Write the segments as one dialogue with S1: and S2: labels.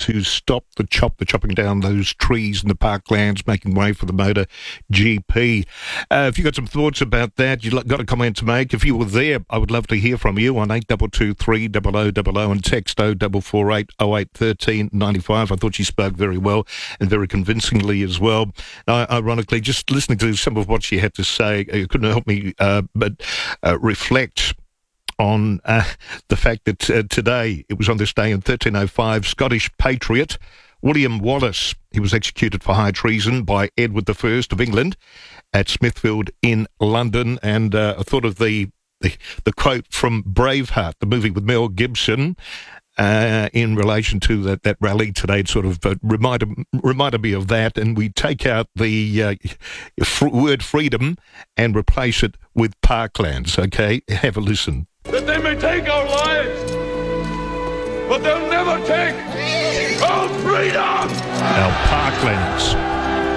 S1: to stop the chopping down those trees in the parklands, making way for the Motor GP. If you've got some thoughts about that, you've got a comment to make, if you were there, I would love to hear from you on 8223 0000 and text 0448 08 13 95. I thought she spoke very well and very convincingly as well. Ironically, just listening to some of what she had to say, it couldn't help me but reflect on the fact that today, it was on this day in 1305, Scottish patriot William Wallace, he was executed for high treason by Edward I of England at Smithfield in London. And I thought of the quote from Braveheart, the movie with Mel Gibson, in relation to that rally today. It sort of reminded me of that, and we take out the word freedom and replace it with parklands, okay? Have a listen.
S2: That they may take our lives, but they'll never take our freedom!
S1: Our parklands.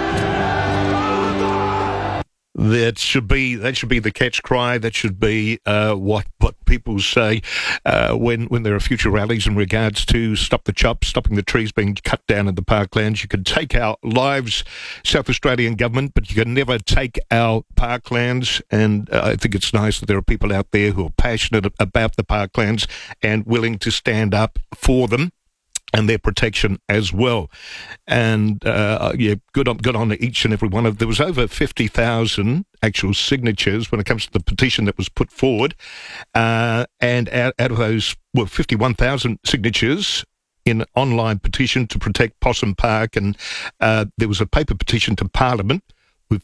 S1: That should be the catch cry. That should be what people say when there are future rallies in regards to stop the chop, stopping the trees being cut down in the parklands. You can take our lives, South Australian government, but you can never take our parklands. And I think it's nice that there are people out there who are passionate about the parklands and willing to stand up for them and their protection as well. And good on each and every one of. There was over 50,000 actual signatures when it comes to the petition that was put forward, and out of those were 51,000 signatures in online petition to protect Possum Park, and there was a paper petition to Parliament with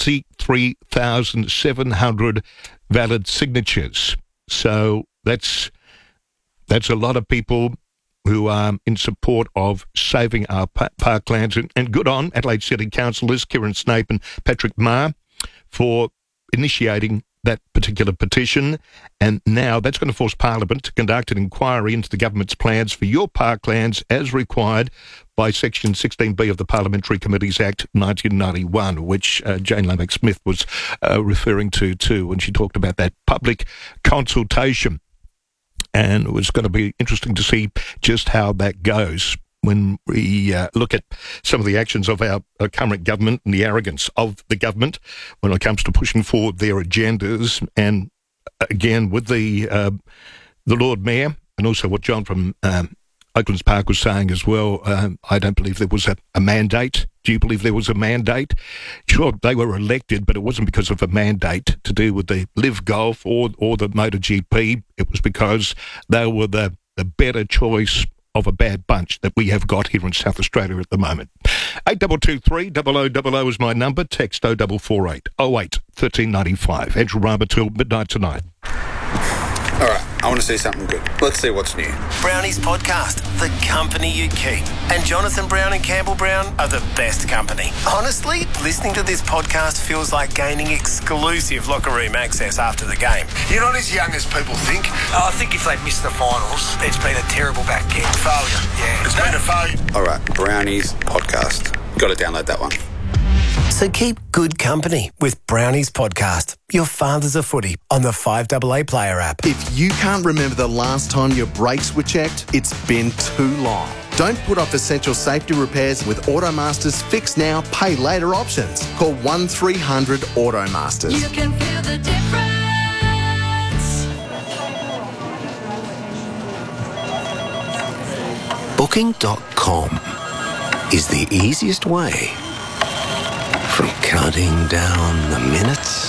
S1: 43,700 valid signatures. So that's a lot of people who are in support of saving our parklands. And good on Adelaide City Councillors Kieran Snape and Patrick Marr for initiating that particular petition. And now that's going to force Parliament to conduct an inquiry into the government's plans for your parklands as required by Section 16B of the Parliamentary Committees Act 1991, which Jane Lomax-Smith was referring to too when she talked about that public consultation. And it was going to be interesting to see just how that goes when we look at some of the actions of our current government and the arrogance of the government when it comes to pushing forward their agendas. And again, with the Lord Mayor and also what John from Oaklands Park was saying as well, I don't believe there was a mandate. Do you believe there was a mandate? Sure, they were elected, but it wasn't because of a mandate to do with the Live Golf or the MotoGP. It was because they were the better choice of a bad bunch that we have got here in South Australia at the moment. 8223 0000 is my number. Text 0448 08 1395. Andrew Rama till midnight tonight.
S3: All right, I want to see something good. Let's see what's new.
S4: Brownies Podcast, the company you keep. And Jonathan Brown and Campbell Brown are the best company. Honestly, listening to this podcast feels like gaining exclusive locker room access after the game.
S5: You're not as young as people think.
S6: I think if they've missed the finals, it's been a terrible back end.
S5: Failure.
S6: Yeah.
S5: It's been a failure.
S3: All right, Brownies Podcast. Got to download that one.
S4: So keep good company with Brownies Podcast, your father's a footy, on the 5AA Player app.
S7: If you can't remember the last time your brakes were checked, it's been too long. Don't put off essential safety repairs with Automaster's Fix Now, Pay Later options. Call 1300 Automasters.
S8: You can feel the difference.
S9: Booking.com is the easiest way from counting down the minutes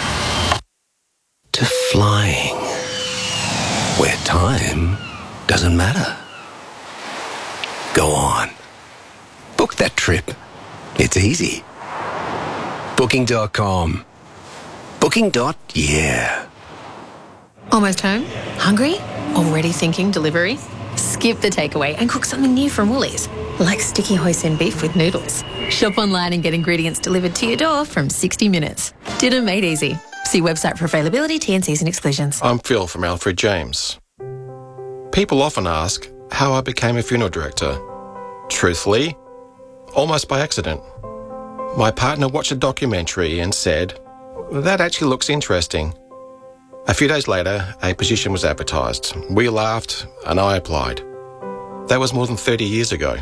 S9: to flying where time doesn't matter. Go on. Book that trip. It's easy. Booking.com. Booking.yeah.
S10: Almost home? Hungry? Already thinking delivery? Skip the takeaway and cook something new from Woolies, like sticky hoisin beef with noodles. Shop online and get ingredients delivered to your door from 60 minutes. Dinner made easy. See website for availability, T&Cs and exclusions.
S11: I'm Phil from Alfred James. People often ask how I became a funeral director. Truthfully, almost by accident. My partner watched a documentary and said, "That actually looks interesting." A few days later, a position was advertised. We laughed and I applied. That was more than 30 years ago.